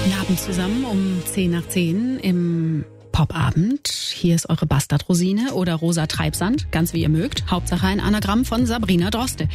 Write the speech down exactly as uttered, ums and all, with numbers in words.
Guten Abend zusammen um zehn nach zehn im Popabend. Hier ist eure Bastardrosine oder Rosa Treibsand, ganz wie ihr mögt. Hauptsache ein Anagramm von Sabrina Droste.